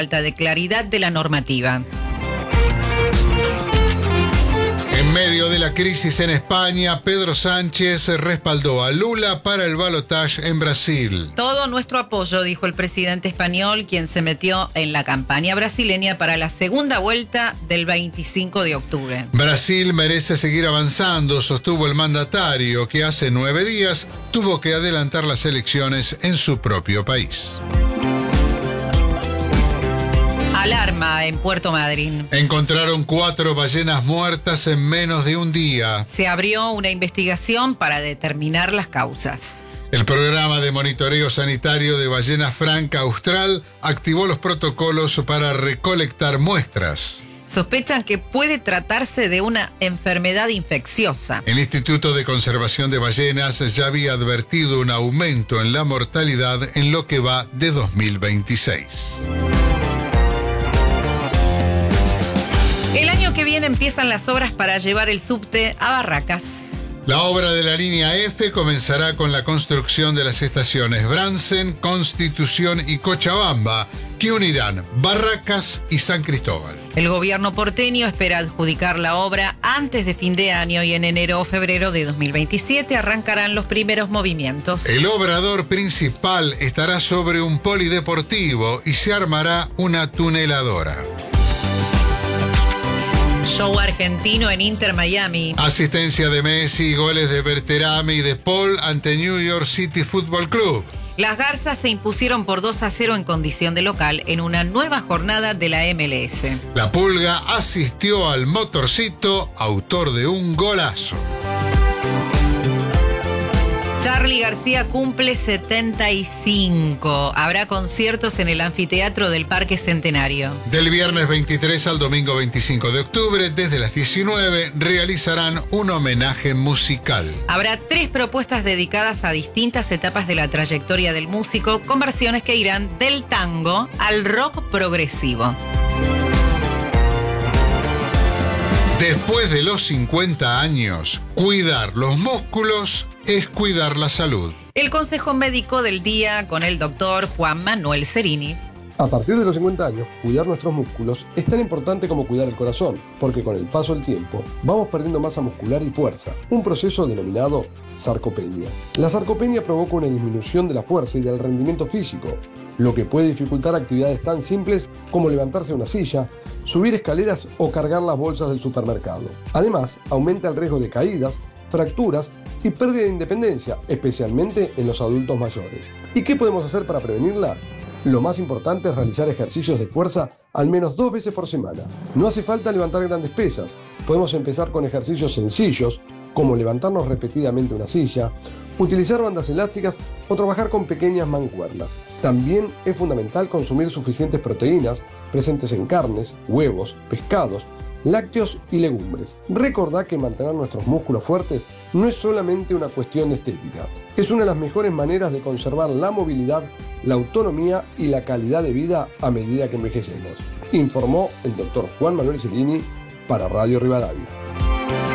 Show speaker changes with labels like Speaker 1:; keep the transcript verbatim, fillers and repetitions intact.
Speaker 1: falta de claridad de la normativa.
Speaker 2: En medio de la crisis en España, Pedro Sánchez respaldó a Lula para el balotaje en Brasil.
Speaker 1: Todo nuestro apoyo, dijo el presidente español, quien se metió en la campaña brasileña para la segunda vuelta del veinticinco de octubre.
Speaker 2: Brasil merece seguir avanzando, sostuvo el mandatario, que hace nueve días tuvo que adelantar las elecciones en su propio país.
Speaker 1: Alarma en Puerto Madryn.
Speaker 2: Encontraron cuatro ballenas muertas en menos de un día.
Speaker 1: Se abrió una investigación para determinar las causas.
Speaker 2: El programa de monitoreo sanitario de ballena franca austral activó los protocolos para recolectar muestras.
Speaker 1: Sospechan que puede tratarse de una enfermedad infecciosa.
Speaker 2: El Instituto de Conservación de Ballenas ya había advertido un aumento en la mortalidad en lo que va de dos mil veintiséis.
Speaker 1: El año que viene empiezan las obras para llevar el subte a Barracas.
Speaker 2: La obra de la línea F comenzará con la construcción de las estaciones Bransen, Constitución y Cochabamba, que unirán Barracas y San Cristóbal.
Speaker 1: El gobierno porteño espera adjudicar la obra antes de fin de año y en enero o febrero de dos mil veintisiete arrancarán los primeros movimientos.
Speaker 2: El obrador principal estará sobre un polideportivo y se armará una tuneladora.
Speaker 1: Show argentino en Inter Miami.
Speaker 2: Asistencia de Messi, goles de Berterame y de Paul ante New York City Football Club.
Speaker 1: Las Garzas se impusieron por dos a cero en condición de local en una nueva jornada de la M L S.
Speaker 2: La Pulga asistió al Motorcito, autor de un golazo.
Speaker 1: Charly García cumple setenta y cinco. Habrá conciertos en el anfiteatro del Parque Centenario.
Speaker 2: Del viernes veintitrés al domingo veinticinco de octubre, desde las diecinueve, realizarán un homenaje musical.
Speaker 1: Habrá tres propuestas dedicadas a distintas etapas de la trayectoria del músico, con versiones que irán del tango al rock progresivo.
Speaker 2: Después de los cincuenta años, cuidar los músculos es cuidar la salud.
Speaker 1: El consejo médico del día con el doctor Juan Manuel Cerini.
Speaker 3: A partir de los cincuenta años, cuidar nuestros músculos es tan importante como cuidar el corazón, porque con el paso del tiempo vamos perdiendo masa muscular y fuerza, un proceso denominado sarcopenia. La sarcopenia provoca una disminución de la fuerza y del rendimiento físico, lo que puede dificultar actividades tan simples como levantarse de una silla, subir escaleras o cargar las bolsas del supermercado. Además, aumenta el riesgo de caídas, fracturas y pérdida de independencia, especialmente en los adultos mayores. ¿Y qué podemos hacer para prevenirla? Lo más importante es realizar ejercicios de fuerza al menos dos veces por semana. No hace falta levantar grandes pesas. Podemos empezar con ejercicios sencillos, como levantarnos repetidamente una silla, utilizar bandas elásticas o trabajar con pequeñas mancuernas. También es fundamental consumir suficientes proteínas presentes en carnes, huevos, pescados, lácteos y legumbres. Recordá que mantener nuestros músculos fuertes no es solamente una cuestión estética. Es una de las mejores maneras de conservar la movilidad, la autonomía y la calidad de vida a medida que envejecemos. Informó el doctor Juan Manuel Cerini para Radio Rivadavia.